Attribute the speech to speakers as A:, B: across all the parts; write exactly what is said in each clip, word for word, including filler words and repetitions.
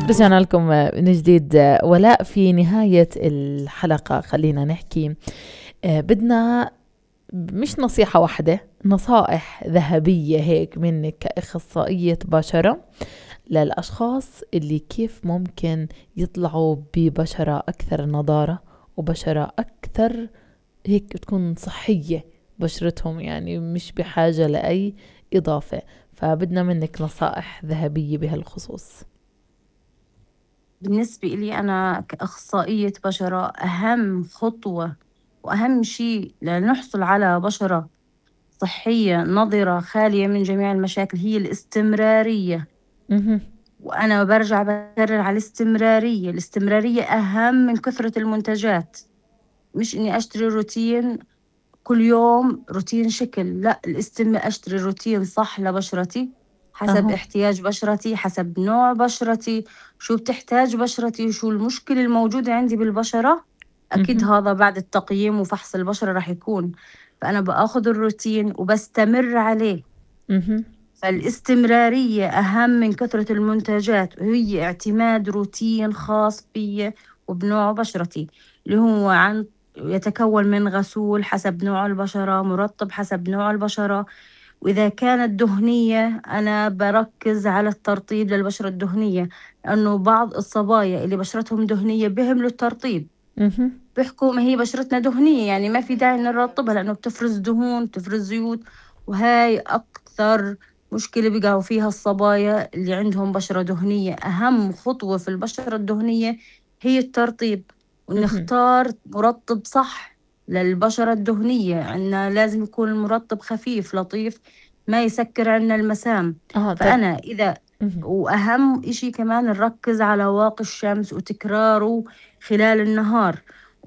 A: رجعنا لكم من جديد. ولاء، في نهاية الحلقة خلينا نحكي، بدنا مش نصيحة واحدة، نصائح ذهبية هيك منك كأخصائية بشرة للأشخاص اللي كيف ممكن يطلعوا ببشرة أكثر نضارة وبشرة أكثر هيك تكون صحية بشرتهم، يعني مش بحاجة لأي إضافة. فبدنا منك نصائح ذهبية بهالخصوص.
B: بالنسبة لي أنا كأخصائية بشرة، أهم خطوة وأهم شيء لنحصل على بشرة صحية نضرة خالية من جميع المشاكل هي الاستمرارية.
A: مهم.
B: وأنا برجع بكرر على الاستمرارية. الاستمرارية أهم من كثرة المنتجات. مش إني أشتري روتين كل يوم، روتين شكل، لا، الاستم أشتري روتين صح لبشرتي حسب
A: أهو.
B: احتياج بشرتي، حسب نوع بشرتي، شو بتحتاج بشرتي وشو المشكلة الموجودة عندي بالبشرة. أكيد
A: مهم.
B: هذا بعد التقييم وفحص البشرة راح يكون. فأنا بأخذ الروتين وبستمر عليه.
A: مهم.
B: فالاستمرارية أهم من كثرة المنتجات، وهي اعتماد روتين خاص بي وبنوع بشرتي، اللي هو عن يتكون من غسول حسب نوع البشرة، مرطب حسب نوع البشرة. وإذا كانت دهنية أنا بركز على الترطيب للبشرة الدهنية، لأنه بعض الصبايا اللي بشرتهم دهنية بيهملوا الترطيب،
A: مهم.
B: بيحكوا ما هي بشرتنا دهنية يعني ما في داعي نرطبها لأنه بتفرز دهون، بتفرز زيوت. وهاي أكثر مشكلة بيقعوا فيها الصبايا اللي عندهم بشرة دهنية. أهم خطوة في البشرة الدهنية هي الترطيب،
A: مهم.
B: ونختار مرطب صح للبشرة الدهنية. عنا لازم يكون المرطب خفيف لطيف، ما يسكر عنا المسام.
A: اه طب.
B: فأنا إذا
A: مهم.
B: وأهم إشي كمان نركز على واقي الشمس وتكراره خلال النهار.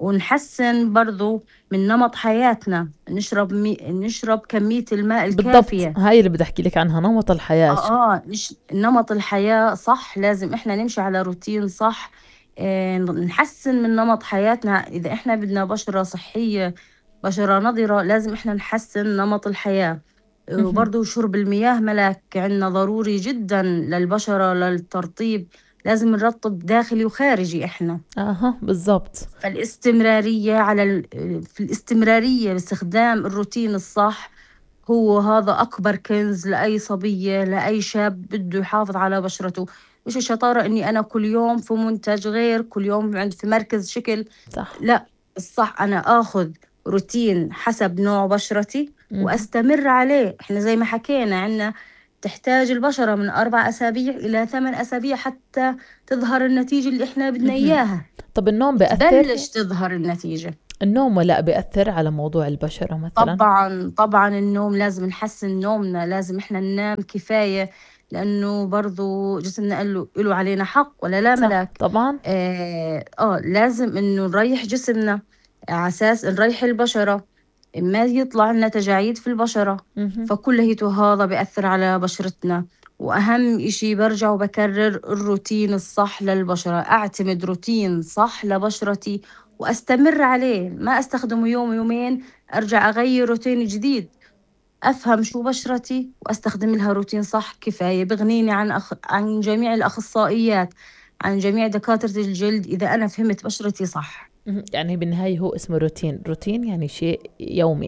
B: ونحسن برضو من نمط حياتنا، نشرب مي... نشرب كمية الماء
A: بالضبط،
B: الكافية.
A: هاي اللي بدي احكي لك عنها، نمط الحياة.
B: اه اه نش... نمط الحياة صح، لازم احنا نمشي على روتين صح. آه نحسن من نمط حياتنا. اذا احنا بدنا بشرة صحية، بشرة نضرة، لازم احنا نحسن نمط الحياة. آه،
A: مهم.
B: وبرضو شرب المياه ملاك عندنا ضروري جدا للبشرة للترطيب. لازم نرطب داخلي وخارجي احنا.
A: اها بالضبط.
B: فالاستمرارية على ال... في الاستمرارية باستخدام الروتين الصح هو هذا أكبر كنز لأي صبية، لأي شاب بده يحافظ على بشرته. مش الشطارة إني أنا كل يوم في منتج غير، كل يوم عند في مركز شكل.
A: صح.
B: لا، الصح أنا آخذ روتين حسب نوع بشرتي
A: مهم.
B: وأستمر عليه. إحنا زي ما حكينا عنا تحتاج البشرة من أربع أسابيع إلى ثمان أسابيع حتى تظهر النتيجة اللي إحنا بدنا
A: مهم.
B: إياها،
A: طب النوم بيأثر؟
B: وتبلش تظهر النتيجة.
A: النوم ولا بيأثر على موضوع البشرة مثلا؟
B: طبعا طبعا النوم لازم نحسن نومنا، لازم احنا ننام كفاية، لأنه برضو جسمنا قال له له علينا حق ولا لا
A: صح
B: ملاك.
A: طبعا.
B: آه, آه لازم إنه نريح جسمنا على أساس نريح البشرة، ما يطلع لنا تجاعيد في البشرة.
A: مهم.
B: فكله هذا بيأثر على بشرتنا. وأهم إشي برجع وبكرر الروتين الصح للبشرة، أعتمد روتين صح لبشرتي وأستمر عليه، ما أستخدمه يوم ويومين أرجع أغير روتين جديد. أفهم شو بشرتي وأستخدم لها روتين صح كفاية، بغنيني عن أخ... عن جميع الأخصائيات، عن جميع دكاترة الجلد، إذا أنا فهمت بشرتي صح.
A: مهم. يعني بالنهاية هو اسمه روتين، روتين يعني شيء يومي،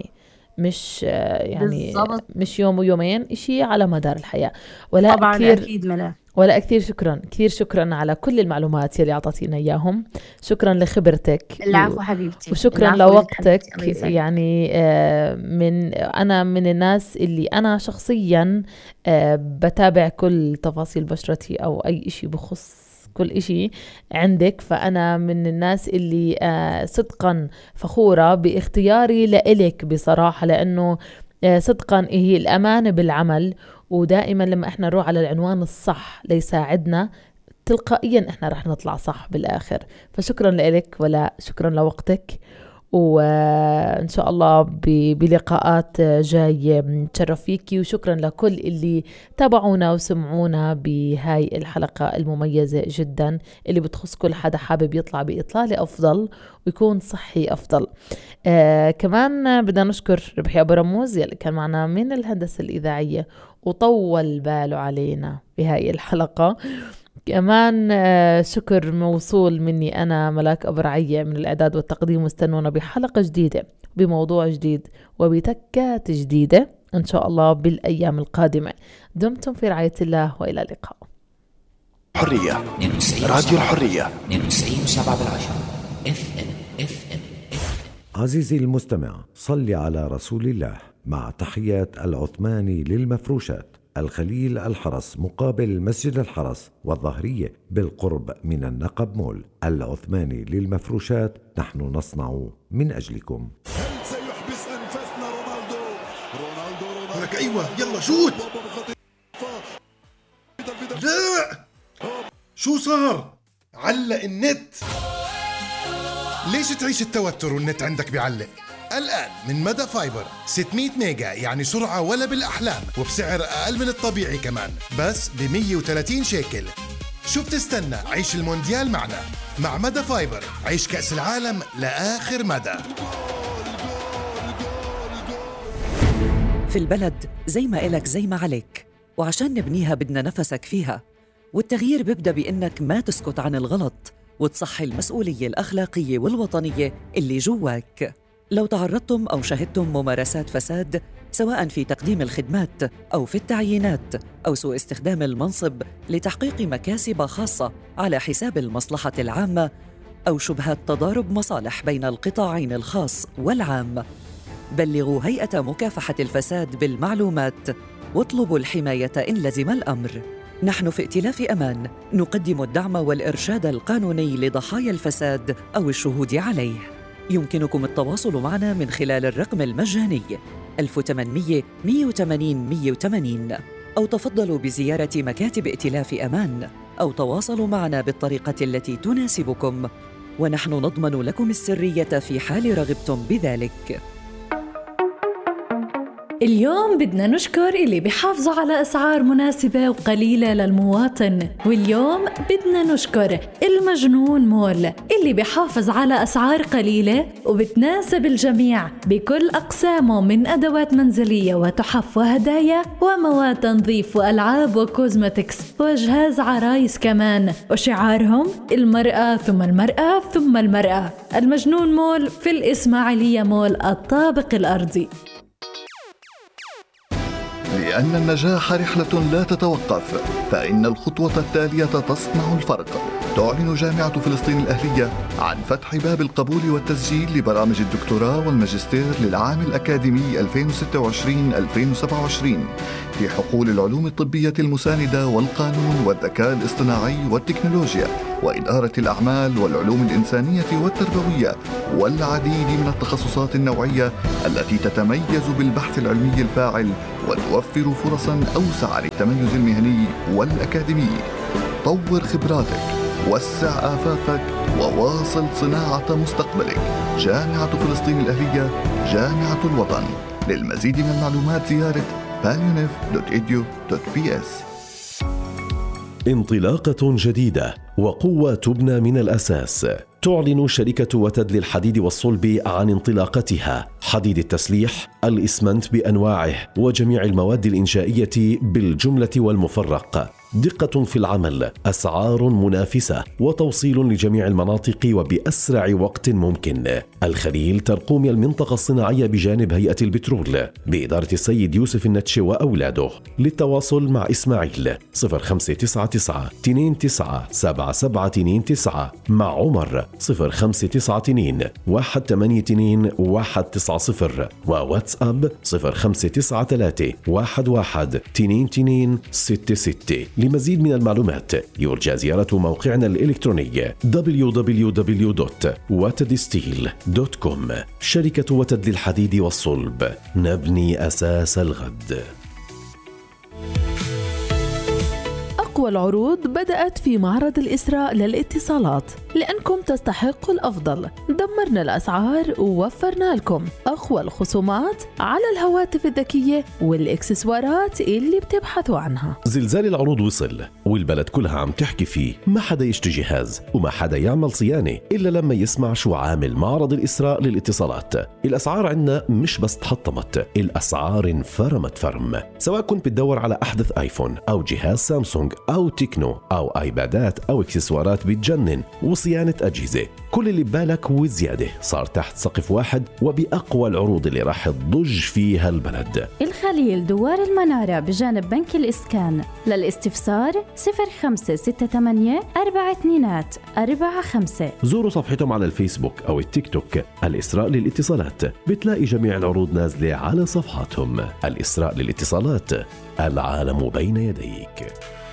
A: مش آه، يعني
B: بالضبط.
A: مش يوم ويومين، إشي على مدار الحياة. ولا
B: طبعا
A: كثير،
B: أكيد ملا.
A: ولا كثير شكرا، كثير شكرا على كل المعلومات يلي أعطيتينا إياهم. شكرا لخبرتك و-
B: العفو حبيبتي،
A: وشكرا
B: العفو لك حبيبتي،
A: لوقتك.
B: الله يسعدك.
A: يعني آه، من أنا من الناس اللي أنا شخصيا آه، بتابع كل تفاصيل بشرتي أو أي إشي بخص كل إشي عندك. فأنا من الناس اللي آه، صدقا فخورة باختياري لإلك بصراحة، لأنه آه، صدقا هي الأمانة بالعمل. ودائما لما احنا نروح على العنوان الصح ليساعدنا، تلقائيا احنا رح نطلع صح بالاخر. فشكرا لك، ولا شكرا لوقتك، وإن شاء الله ب- بلقاءات جاية نتشرف فيكي. وشكرا لكل اللي تابعونا وسمعونا بهاي الحلقة المميزة جدا اللي بتخص كل حدا حابب يطلع بإطلالة أفضل ويكون صحي أفضل. آه كمان بدنا نشكر ربحي أبو رموز يلي كان معنا من الهندسة الإذاعية وطول باله علينا بهاي الحلقة. كمان آه، شكر موصول مني أنا ملاك أبو رعية من الإعداد والتقديم، واستنونا بحلقة جديدة بموضوع جديد وبتكات جديدة إن شاء الله بالأيام القادمة. دمتم في رعاية الله وإلى اللقاء.
C: حرية راديو الحرية
D: اثنين وتسعين وسبعة بالعشرة اف ام اف ام.
E: عزيزي المستمع، صل على رسول الله. مع تحيات العثماني للمفروشات، الخليل الحرس مقابل مسجد الحرس والظهرية بالقرب من النقب مول. العثماني للمفروشات، نحن نصنع من أجلكم.
F: هل سيحبس أنفاسنا رونالدو؟ رونالدو رونالدو لك أيوة يلا شوت. لا شو صار؟ علق النت. ليش تعيش التوتر والنت عندك بيعلق؟ الآن من مدى فايبر ستمية ميجا، يعني سرعة ولا بالأحلام، وبسعر أقل من الطبيعي كمان، بس ب مية وثلاثين شيكل. شو بتستنى؟ عيش المونديال معنا. مع مدى فايبر عيش كأس العالم لآخر مدى.
G: في البلد زي ما إلك زي ما عليك، وعشان نبنيها بدنا نفسك فيها. والتغيير بيبدأ بإنك ما تسكت عن الغلط وتصحي المسؤولية الأخلاقية والوطنية اللي جواك. لو تعرضتم أو شهدتم ممارسات فساد، سواء في تقديم الخدمات أو في التعيينات أو سوء استخدام المنصب لتحقيق مكاسب خاصة على حساب المصلحة العامة، أو شبهات تضارب مصالح بين القطاعين الخاص والعام، بلغوا هيئة مكافحة الفساد بالمعلومات واطلبوا الحماية إن لزم الأمر. نحن في ائتلاف أمان نقدم الدعم والإرشاد القانوني لضحايا الفساد أو الشهود عليه. يمكنكم التواصل معنا من خلال الرقم المجاني ألف وثمانمية مية وثمانين مية وثمانين، أو تفضلوا بزيارة مكاتب ائتلاف أمان، أو تواصلوا معنا بالطريقة التي تناسبكم، ونحن نضمن لكم السرية في حال رغبتم بذلك.
H: اليوم بدنا نشكر اللي بيحافظوا على أسعار مناسبة وقليلة للمواطن، واليوم بدنا نشكر المجنون مول اللي بيحافظ على أسعار قليلة وبتناسب الجميع بكل أقسامه، من أدوات منزلية وتحف وهدايا ومواد تنظيف وألعاب وكوزمتكس وجهاز عرايس كمان، وشعارهم المرأة ثم المرأة ثم المرأة. المجنون مول في الإسماعيلية مول الطابق الأرضي.
I: لأن النجاح رحلة لا تتوقف، فإن الخطوة التالية تصنع الفرق. تعلن جامعة فلسطين الأهلية عن فتح باب القبول والتسجيل لبرامج الدكتوراه والماجستير للعام الأكاديمي ألفين وستة وعشرين ألفين وسبعة وعشرين في حقول العلوم الطبية المساندة والقانون والذكاء الاصطناعي والتكنولوجيا وإدارة الأعمال والعلوم الإنسانية والتربوية، والعديد من التخصصات النوعية التي تتميز بالبحث العلمي الفاعل وتوفر فرصاً أوسع للتميز المهني والأكاديمي. طور خبراتك، وسع آفاقك، وواصل صناعة مستقبلك. جامعة فلسطين الأهلية، جامعة الوطن. للمزيد من المعلومات زيارة باليونيف دوت إيديو دوت بي إس.
J: انطلاقة جديدة وقوة تبنى من الأساس. تعلن شركة وتد للحديد والصلب عن انطلاقتها. حديد التسليح، الإسمنت بأنواعه وجميع المواد الإنشائية بالجملة والمفرق. دقة في العمل، أسعار منافسة، وتوصيل لجميع المناطق وبأسرع وقت ممكن. الخليل ترقوم المنطقة الصناعية بجانب هيئة البترول بإدارة السيد يوسف النتشي وأولاده. للتواصل مع إسماعيل صفر خمسة تسعة تسعة اثنين تسعة سبعة سبعة اثنين تسعة، مع عمر صفر خمسة تسعة اثنين واحد ثمانية اثنين واحد تسعة صفر، وواتساب صفر خمسة تسعة ثلاثة واحد واحد اثنين اثنين ستة ستة. لمزيد من المعلومات يرجى زيارة موقعنا الإلكتروني دبليو دبليو دبليو دوت وتد ستيل دوت كوم. شركة وتد للحديد والصلب، نبني أساس الغد.
A: أقوى العروض بدأت في معرض الإسراء للاتصالات، لأنكم تستحقوا الأفضل. دمرنا الأسعار ووفرنا لكم أقوى الخصومات على الهواتف الذكية والإكسسوارات اللي بتبحثوا عنها.
J: زلزال العروض وصل والبلد كلها عم تحكي فيه. ما حدا يشتري جهاز وما حدا يعمل صيانة إلا لما يسمع شو عامل معرض الإسراء للاتصالات. الأسعار عندنا مش بس تحطمت، الأسعار انفرمت فرم. سواء كنت بتدور على أحدث آيفون أو جهاز سامسونج أو تكنو أو آيبادات أو إكسسوارات بتجنن وصيانة أجهزة. كل اللي ببالك وزيادة صار تحت سقف واحد وبأقوى العروض اللي راح تضج فيها البلد.
K: الخليل دوار المنارة بجانب بنك الإسكان. للاستفسار صفر خمسة ستة ثمانية أربعة اثنين أربعة خمسة.
J: زوروا صفحتهم على الفيسبوك أو التيك توك الإسراء للاتصالات، بتلاقي جميع العروض نازلة على صفحاتهم. الإسراء للاتصالات، العالم بين يديك.